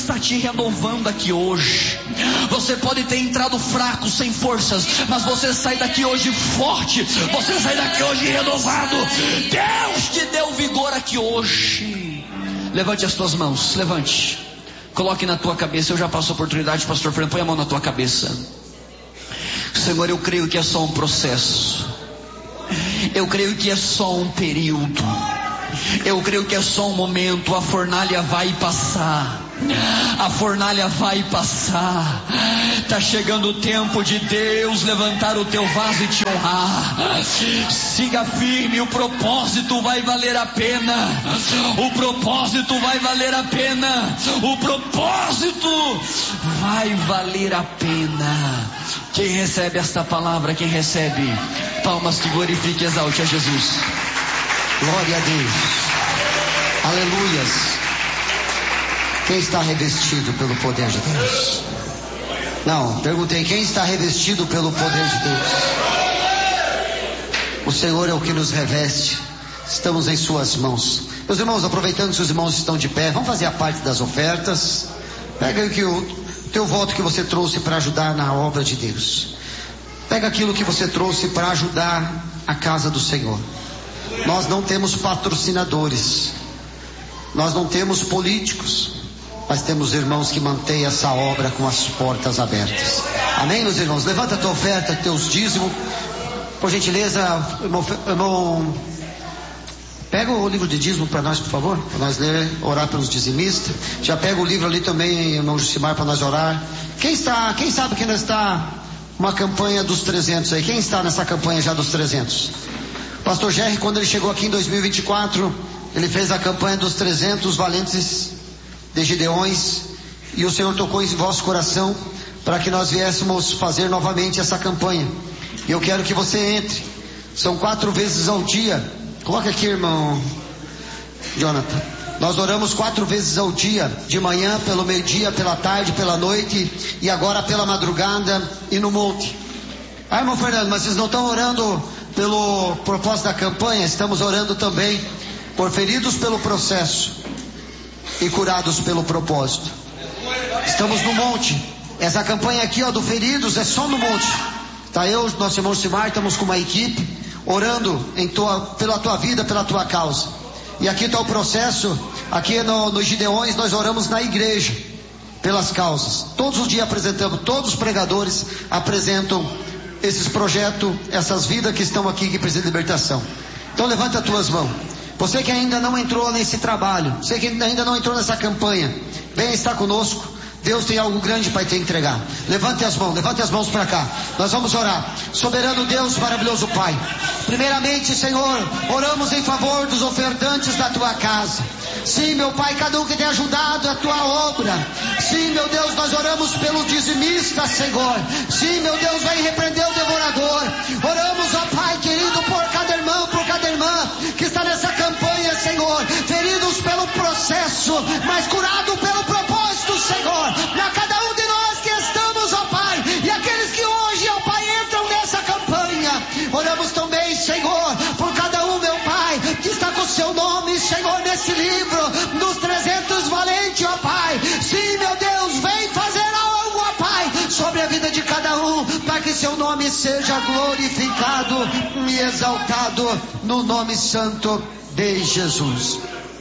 está te renovando aqui hoje. Você pode ter entrado fraco, sem forças, mas você sai daqui hoje forte. Você sai daqui hoje renovado. Deus te deu vigor aqui hoje. Levante as tuas mãos, levante. Coloque na tua cabeça. Eu já passo a oportunidade, pastor Fernando, põe a mão na tua cabeça. Senhor, eu creio que é só um processo. Eu creio que é só um período. Eu creio que é só um momento. A fornalha vai passar. A fornalha vai passar. Está chegando o tempo de Deus levantar o teu vaso e te honrar. Siga firme, o propósito vai valer a pena. O propósito vai valer a pena. O propósito vai valer a pena. Quem recebe esta palavra? Quem recebe? Palmas que glorifique e exalte a Jesus. Glória a Deus. Aleluias. Quem está revestido pelo poder de Deus? Não, perguntei, quem está revestido pelo poder de Deus? O Senhor é o que nos reveste. Estamos em suas mãos. Meus irmãos, aproveitando que os irmãos estão de pé, vamos fazer a parte das ofertas. Pega aqui o teu voto que você trouxe para ajudar na obra de Deus. Pega aquilo que você trouxe para ajudar a casa do Senhor. Nós não temos patrocinadores, nós não temos políticos, mas temos irmãos que mantêm essa obra com as portas abertas. Amém, meus irmãos? Levanta a tua oferta, teus dízimos. Por gentileza, irmão, pega o livro de dízimo para nós, por favor, para nós ler, orar pelos dizimistas. Já pega o livro ali também, irmão Jucimar, para nós orar. Quem sabe que ainda está uma campanha dos 300 aí? Quem está nessa campanha já dos 300? Pastor Jerry, quando ele chegou aqui em 2024, ele fez a campanha dos 300 valentes de Gideões, e o Senhor tocou em vosso coração para que nós viéssemos fazer novamente essa campanha. E eu quero que você entre. São 4 vezes ao dia. Coloca aqui, irmão Jonathan. Nós oramos 4 vezes ao dia, de manhã, pelo meio-dia, pela tarde, pela noite, e agora pela madrugada e no monte. Ah, irmão Fernando, mas vocês não estão orando pelo propósito da campanha? Estamos orando também por feridos pelo processo e curados pelo propósito. Estamos no monte. Essa campanha aqui, ó, do feridos, é só no monte. Tá, eu, nosso irmão Simar, estamos com uma equipe orando pela tua vida, pela tua causa. E aqui está o processo. Aqui no Gideões nós oramos na igreja pelas causas. Todos os dias apresentamos, todos os pregadores apresentam esses projetos, essas vidas que estão aqui, que precisam de libertação. Então levanta as tuas mãos. Você que ainda não entrou nesse trabalho, você que ainda não entrou nessa campanha, venha estar conosco. Deus tem algo grande para te entregar. Levante as mãos para cá. Nós vamos orar. Soberano Deus, maravilhoso Pai, primeiramente, Senhor, oramos em favor dos ofertantes da tua casa. Sim, meu Pai, cada um que tem ajudado a tua obra. Sim, meu Deus, nós oramos pelos dizimistas, Senhor. Sim, meu Deus, vai repreender o devorador. Oramos, ó Pai querido, por cada irmão, por cada irmã que está nessa campanha, Senhor, feridos pelo processo, mas curado pelo propósito, Senhor. A cada um de nós que estamos, ó Pai, e aqueles que hoje, ó Pai, entram nessa campanha. Oramos também, Senhor, por cada um, meu Pai, que está com o seu nome, Senhor, nesse livro dos 300 valentes, ó Pai. Sim, meu Deus, vem fazer algo, ó Pai, sobre a vida de cada um, para que seu nome seja glorificado e exaltado no nome santo de Jesus.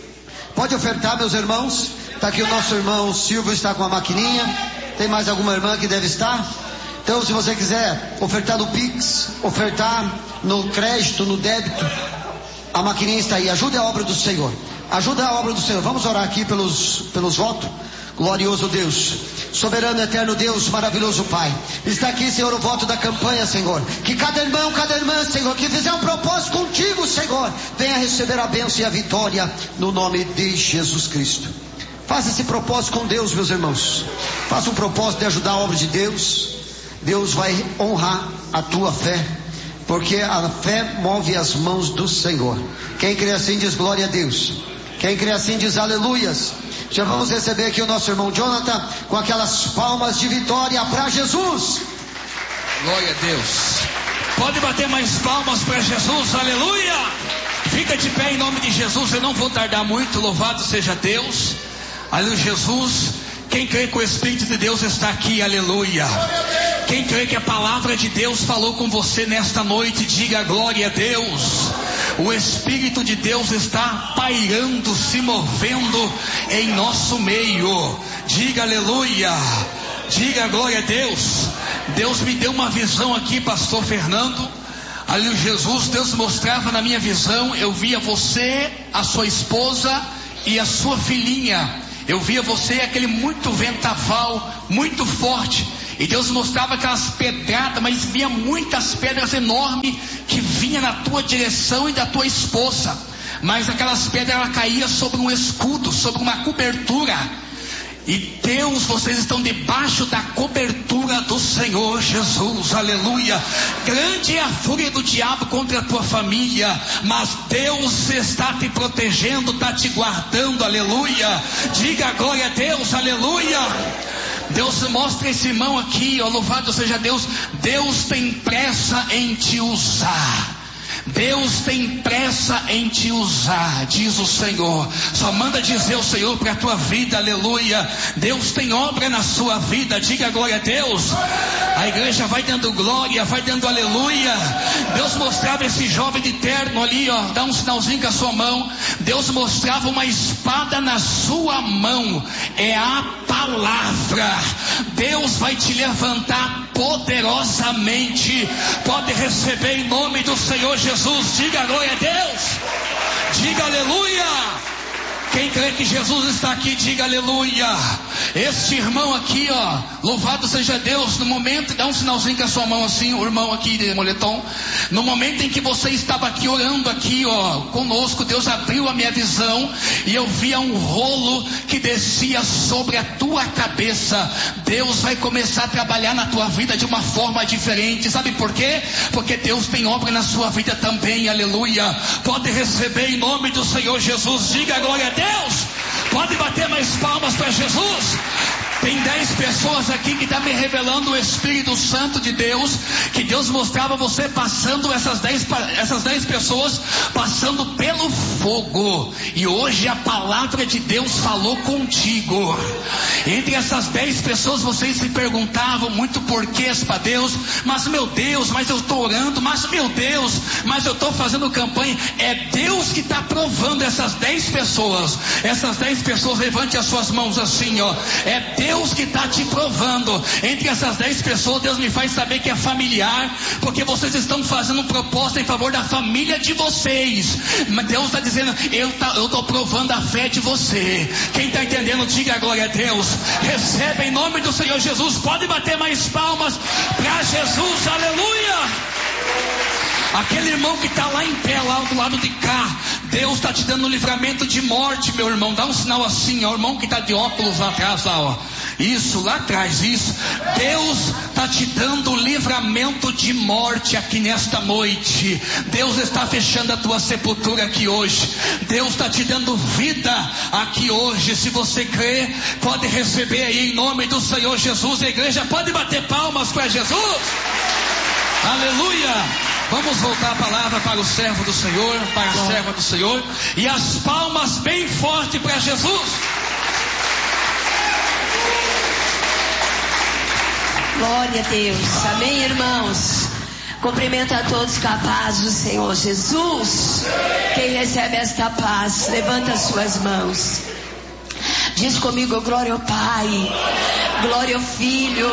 Pode ofertar, meus irmãos. Está aqui o nosso irmão Silvio, está com a maquininha. Tem mais alguma irmã que deve estar? Então, se você quiser ofertar no Pix, ofertar no crédito, no débito, a maquininha está aí. Ajude a obra do Senhor. Ajuda a obra do Senhor. Vamos orar aqui pelos votos. Glorioso Deus, soberano eterno Deus, maravilhoso Pai, está aqui, Senhor, o voto da campanha, Senhor. Que cada irmão, cada irmã, Senhor, que fizer um propósito contigo, Senhor, venha receber a bênção e a vitória no nome de Jesus Cristo. Faça esse propósito com Deus, meus irmãos. Faça um propósito de ajudar a obra de Deus. Deus vai honrar a tua fé, porque a fé move as mãos do Senhor. Quem crê assim diz glória a Deus. Quem crê assim diz aleluias. Já vamos receber aqui o nosso irmão Jonathan com aquelas palmas de vitória para Jesus. Glória a Deus. Pode bater mais palmas para Jesus, aleluia. Fica de pé em nome de Jesus. Eu não vou tardar muito, louvado seja Deus. Aleluia, Jesus Quem crê que o Espírito de Deus está aqui, aleluia. Quem crê que a palavra de Deus falou com você nesta noite, diga glória a Deus. O Espírito de Deus está pairando, se movendo em nosso meio. Diga aleluia. Diga glória a Deus. Deus me deu uma visão aqui, pastor Fernando. Ali Jesus, Deus mostrava na minha visão, eu via você, a sua esposa e a sua filhinha. Eu via você, aquele muito ventaval, muito forte. E Deus mostrava aquelas pedradas, mas via muitas pedras enormes que vinha na tua direção e da tua esposa. Mas aquelas pedras, ela caía sobre um escudo, sobre uma cobertura. E Deus, vocês estão debaixo da cobertura do Senhor Jesus, aleluia. Grande é a fúria do diabo contra a tua família, mas Deus está te protegendo, está te guardando, aleluia. Diga glória a Deus, aleluia. Deus mostra esse irmão aqui, ó, louvado seja Deus. Deus tem pressa em te usar. Deus tem pressa em te usar, diz o Senhor. Só manda dizer o Senhor para a tua vida, aleluia. Deus tem obra na sua vida, diga glória a Deus. A igreja vai dando glória, vai dando aleluia. Deus mostrava esse jovem de terno ali, ó, dá um sinalzinho com a sua mão. Deus mostrava uma espada na sua mão, é a palavra. Deus vai te levantar poderosamente. Pode receber em nome do Senhor Jesus. Diga glória a Deus. Diga aleluia. Quem crê que Jesus está aqui, diga aleluia. Este irmão aqui, ó, louvado seja Deus. No momento, dá um sinalzinho com a sua mão assim, o irmão aqui de moletom. No momento em que você estava aqui orando aqui, ó, conosco, Deus abriu a minha visão e eu via um rolo que descia sobre a tua cabeça. Deus vai começar a trabalhar na tua vida de uma forma diferente. Sabe por quê? Porque Deus tem obra na sua vida também, aleluia. Pode receber em nome do Senhor Jesus. Diga glória a Deus. Pode bater mais palmas para Jesus. Tem 10 pessoas aqui que estão me revelando o Espírito Santo de Deus, que Deus mostrava você passando, essas 10 pessoas passando pelo fogo, e hoje a palavra de Deus falou contigo. Entre essas 10 pessoas vocês se perguntavam muito porquês para Deus, mas meu Deus, mas eu estou orando, mas meu Deus, mas eu estou fazendo campanha. É Deus que está provando essas 10 pessoas. Essas 10 pessoas, levante as suas mãos assim, ó. É Deus que está te provando. Entre essas 10 pessoas, Deus me faz saber que é familiar, porque vocês estão fazendo proposta em favor da família de vocês. Mas Deus está dizendo, eu estou provando a fé de você. Quem está entendendo, diga glória a Deus. Recebe em nome do Senhor Jesus. Pode bater mais palmas para Jesus, aleluia. Aquele irmão que está lá em pé, lá do lado de cá, Deus está te dando um livramento de morte, meu irmão. Dá um sinal assim, ó, o irmão que está de óculos lá atrás, lá, ó. Isso, lá atrás, isso. Deus está te dando livramento de morte aqui nesta noite. Deus está fechando a tua sepultura aqui hoje. Deus está te dando vida aqui hoje. Se você crê, pode receber aí em nome do Senhor Jesus. A igreja pode bater palmas para Jesus. Aleluia. Vamos voltar a palavra para o servo do Senhor, para a serva do Senhor, e as palmas bem forte para Jesus. Glória a Deus, amém, irmãos. Cumprimento a todos com a paz do Senhor Jesus. Quem recebe esta paz, levanta as suas mãos. Diz comigo, glória ao Pai, glória ao Filho